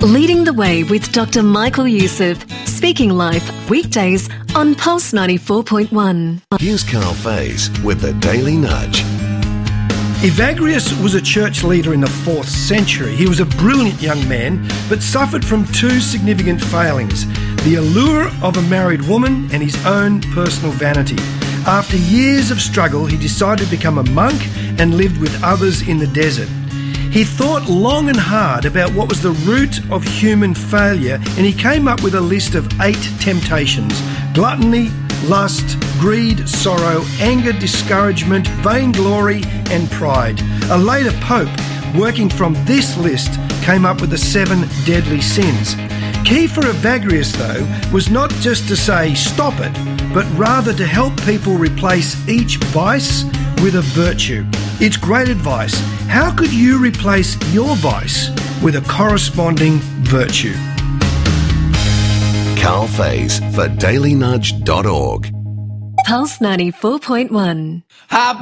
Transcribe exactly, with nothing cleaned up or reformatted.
Leading the Way with Doctor Michael Youssef. Speaking Life, weekdays on Pulse ninety-four point one. Here's Carl Faze with the Daily Nudge. Evagrius was a church leader in the fourth century. He was a brilliant young man, but suffered from two significant failings: the allure of a married woman and his own personal vanity. After years of struggle, he decided to become a monk and lived with others in the desert. He thought long and hard about what was the root of human failure, and he came up with a list of eight temptations: gluttony, lust, greed, sorrow, anger, discouragement, vainglory, and pride. A later pope, working from this list, came up with the seven deadly sins. Key for Evagrius, though, was not just to say stop it, but rather to help people replace each vice with a virtue. It's great advice. How could you replace your vice with a corresponding virtue? Carl Faze for daily nudge dot org. Pulse ninety-four point one.